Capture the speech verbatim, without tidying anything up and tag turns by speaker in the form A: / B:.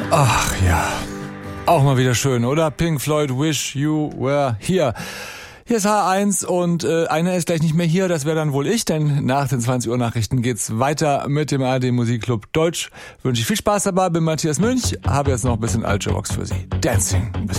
A: Ach ja, auch mal wieder schön, oder? Pink Floyd, Wish You Were Here. Hier ist H eins und äh, einer ist gleich nicht mehr hier, das wäre dann wohl ich, denn nach den zwanzig Uhr Nachrichten geht's weiter mit dem A R D Musikclub Deutsch. Wünsche ich viel Spaß dabei, bin Matthias Münch, habe jetzt noch ein bisschen Ultravox für Sie. Dancing. Bis